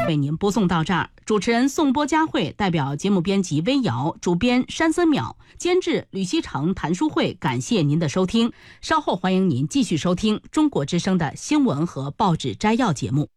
为您播送到这儿。主持人宋波佳慧代表节目编辑微瑶，主编山森淼，监制吕希成、谭淑慧，感谢您的收听。稍后欢迎您继续收听中国之声的新闻和报纸摘要节目。